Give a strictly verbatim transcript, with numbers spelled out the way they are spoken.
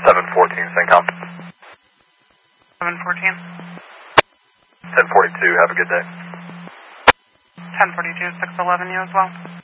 seven fourteen, Syncom. seven fourteen. ten forty-two, have a good day. ten forty-two, six eleven, you as well.